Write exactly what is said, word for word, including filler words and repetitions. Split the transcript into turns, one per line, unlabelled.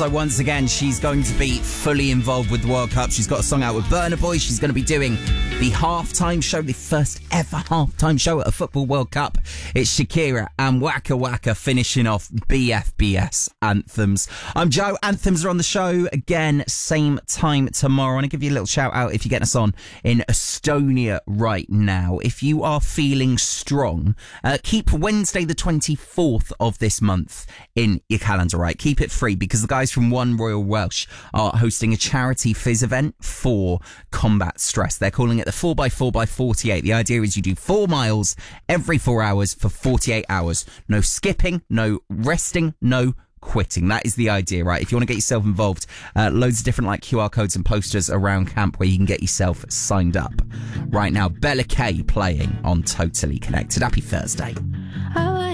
Also, once again, she's going to be fully involved with the World Cup. She's got a song out with Burna Boy. She's going to be doing the halftime show, the first ever halftime show at a Football World Cup. It's Shakira and Waka Waka finishing off B F B S anthems. I'm Joe. Anthems are on the show again, same time tomorrow. I want to give you a little shout out if you're getting us on in Estonia right now. If you are feeling strong, uh, keep Wednesday the twenty-fourth of this month in your calendar, right? Keep it free because the guys from One Royal Welsh are hosting a charity fizz event for combat stress. They're calling it the four by four by forty-eight. The idea is you do four miles every four hours for forty-eight hours. No skipping, no resting, no quitting. That is the idea, right? If you want to get yourself involved, uh, loads of different like Q R codes and posters around camp where you can get yourself signed up. Right now, Bella Kay playing on Totally Connected. Happy Thursday.